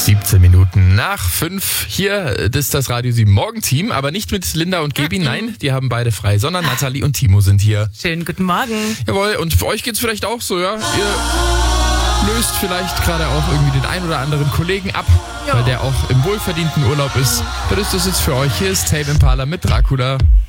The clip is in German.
17 Minuten nach 5. Hier ist das Radio 7 Morgenteam, aber nicht mit Linda und Gaby. Nein, die haben beide frei, sondern Nathalie und Timo sind hier. Schönen guten Morgen. Jawohl, und für euch geht's vielleicht auch so, ja? Ihr löst vielleicht gerade auch irgendwie den ein oder anderen Kollegen ab, weil der auch im wohlverdienten Urlaub ist. Dann ist das jetzt für euch. Hier ist Tame Impala mit Dracula.